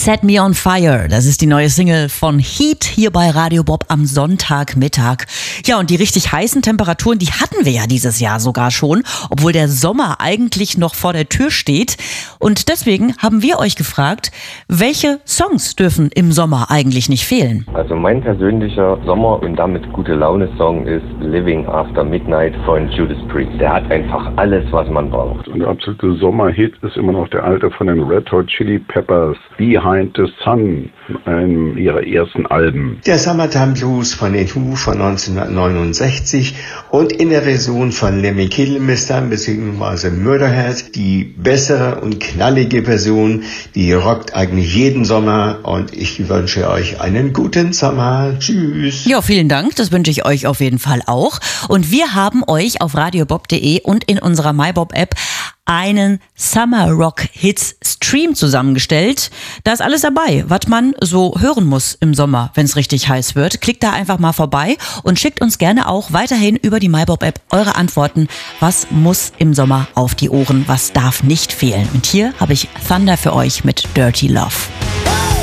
Set Me on Fire, das ist die neue Single von Heat hier bei Radio Bob am Sonntagmittag. Ja, und die richtig heißen Temperaturen, die hatten wir ja dieses Jahr sogar schon, obwohl der Sommer eigentlich noch vor der Tür steht. Und deswegen haben wir euch gefragt, welche Songs dürfen im Sommer eigentlich nicht fehlen? Also mein persönlicher Sommer- und damit Gute-Laune-Song ist Living After Midnight von Judas Priest. Der hat einfach alles, was man braucht. Und der absolute Sommerhit ist immer noch der alte von den Red Hot Chili Peppers, Behind the Sun, einem ihrer ersten Alben. Der Summertime Blues von den Who von 1969 und in der Version von Lemmy Kilmister bzw. Murderhead die bessere und knallige Version, die rockt eigentlich jeden Sommer und ich wünsche euch einen guten Sommer. Tschüss. Ja, vielen Dank, das wünsche ich euch auf jeden Fall auch. Und wir haben euch auf radiobob.de und in unserer MyBob-App einen Summer Rock Hits Stream zusammengestellt. Da ist alles dabei, was man so hören muss im Sommer, wenn es richtig heiß wird. Klickt da einfach mal vorbei und schickt uns gerne auch weiterhin über die MyBob-App eure Antworten. Was muss im Sommer auf die Ohren? Was darf nicht fehlen? Und hier habe ich Thunder für euch mit Dirty Love.